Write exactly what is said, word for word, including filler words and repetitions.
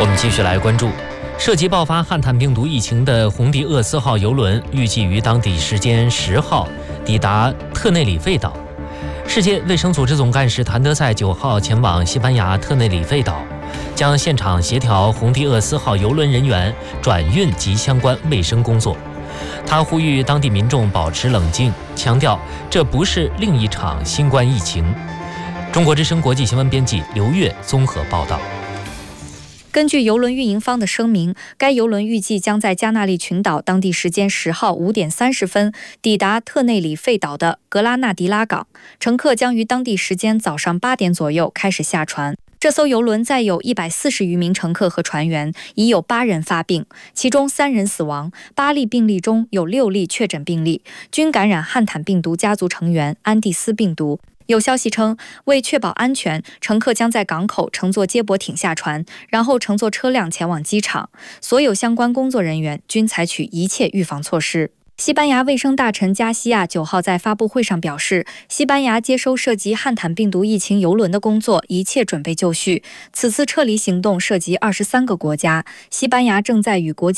我们继续来关注，涉及爆发汉坦病毒疫情的红迪厄斯号邮轮预计于当地时间十号抵达特内里费岛。世界卫生组织总干事谭德赛九号前往西班牙特内里费岛，将现场协调红迪厄斯号邮轮人员转运及相关卫生工作。他呼吁当地民众保持冷静，强调这不是另一场新冠疫情。中国之声国际新闻编辑刘越综合报道。 根据邮轮运营方的声明，该邮轮预计将在加那利群岛当地时间十号五点三十分抵达特内里费岛的格拉纳迪拉港，乘客将于当地时间早上八点左右开始下船。这艘邮轮载有一百四十余名乘客和船员，已有八人发病，其中三人死亡，八例病例中有六例确诊病例，均感染汉坦病毒家族成员安第斯病毒。有消息称，为确保安全，乘客将在港口乘坐接驳艇下船，然后乘坐车辆前往机场。所有相关工作人员均采取一切预防措施。西班牙卫生大臣加西亚九号在发布会上表示，西班牙接收涉及汉坦病毒疫情邮轮的工作一切准备就绪。此次撤离行动涉及二十三个国家，西班牙正在与国际